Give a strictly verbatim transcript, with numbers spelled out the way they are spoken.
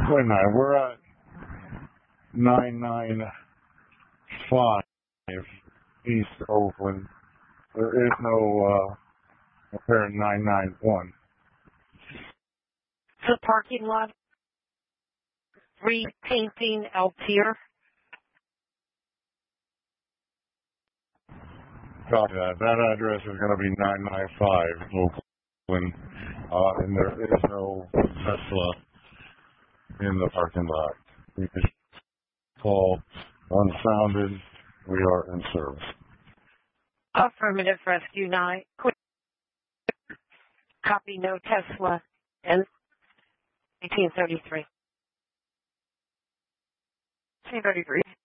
Wait a minute, we're at nine nine five East Oakland. There is no uh, repair nine nine one. The parking lot repainting Altier. Copy that. That address is going to be nine nine five Oakland, uh, and there is no Tesla in the parking lot. You can call unfounded. We are in service. Affirmative Rescue nine. Quick. Copy no Tesla. And eighteen thirty-three. eighteen thirty-three.